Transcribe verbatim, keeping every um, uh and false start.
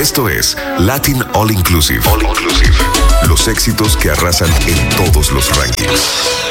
Esto es Latin All Inclusive. All Inclusive. Los éxitos que arrasan en todos los rankings.